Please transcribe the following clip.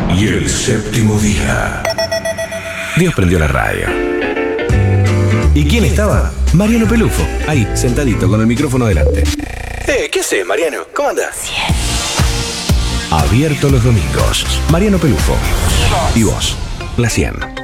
Y el séptimo día, Dios prendió la radio. ¿Y quién estaba? Mariano Pelufo, ahí, sentadito, con el micrófono delante. ¿Qué haces, Mariano? ¿Cómo andás? Abierto los domingos. Mariano Pelufo. Y vos, la 100.